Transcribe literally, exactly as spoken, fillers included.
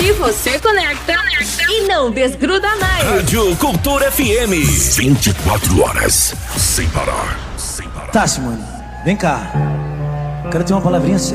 Aqui você conecta e não desgruda mais. Rádio Cultura F M. vinte e quatro horas, sem parar, sem parar. Tá, Simone, vem cá. Quero ter uma palavrinha séria.